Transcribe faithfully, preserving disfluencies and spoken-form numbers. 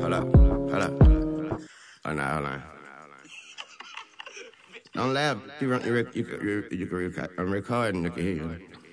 Hold up, hold up. Oh, no, hold on. Don't laugh. You, rec- you, rec- you, you, you, you, rec- I'm recording. You can hear you.